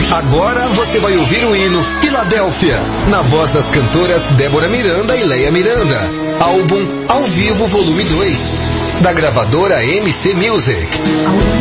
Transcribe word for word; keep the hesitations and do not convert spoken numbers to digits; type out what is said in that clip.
Agora você vai ouvir o hino Filadélfia, na voz das cantoras Débora Miranda e Leia Miranda. Álbum Ao Vivo Volume dois, da gravadora M C Music.